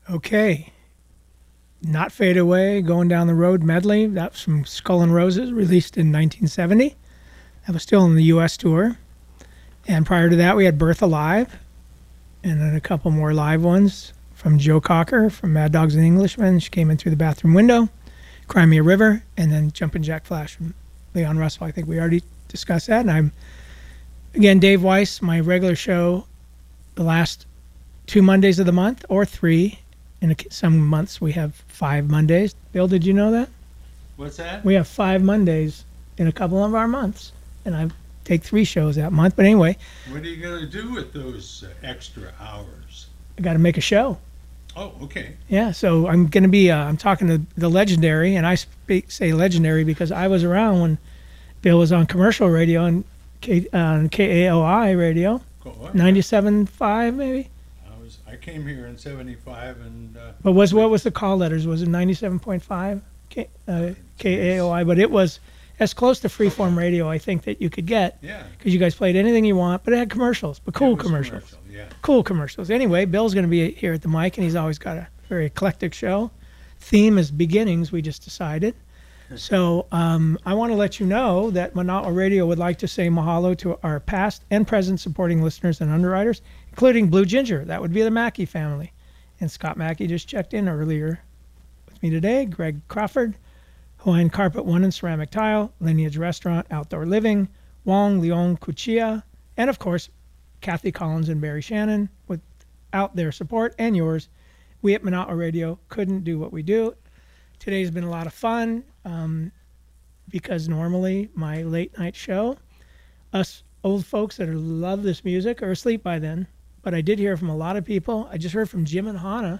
Okay. Not Fade Away, Going Down the Road medley. That's from Skull and Roses, released in 1970. That was still on the U.S. tour. And prior to that, we had Bertha Live, and then a couple more live ones from Joe Cocker from Mad Dogs and Englishmen. She came in through the bathroom window. Cry Me a River, and then Jumpin' Jack Flash from Leon Russell. I think we already discussed that. And I'm, again, Dave Weiss, my regular show, the last 2 Mondays of the month, or 3. In some months, we have 5 Mondays. Bill, did you know that? What's that? We have 5 Mondays in a couple of our months. And I take 3 shows that month. But anyway. What are you going to do with those extra hours? I got to make a show. Oh, okay. Yeah, so I'm going to be, I'm talking to the legendary, and I say legendary because I was around when Bill was on commercial radio on KAOI radio, 97.5 maybe? I came here in 75 and... But what was the call letters? Was it 97.5 KAOI? But it was as close to freeform radio, I think, that you could get. Yeah. Because you guys played anything you want, but it had commercials, but cool commercials. Yeah. Cool commercials. Anyway, Bill's going to be here at the mic, and he's always got a very eclectic show. Theme is beginnings, we just decided. So I want to let you know that Monotl Radio would like to say mahalo to our past and present supporting listeners and underwriters, including Blue Ginger. That would be the Mackey family. And Scott Mackey just checked in earlier with me today. Greg Crawford, Hawaiian Carpet One and Ceramic Tile, Lineage Restaurant, Outdoor Living, Wong Leon Kuchia, and of course, Kathy Collins and Barry Shannon. Without their support and yours, we at Monotl Radio couldn't do what we do. Today's been a lot of fun because normally my late night show, us old folks that love this music are asleep by then. But I did hear from a lot of people. I just heard from Jim and Hannah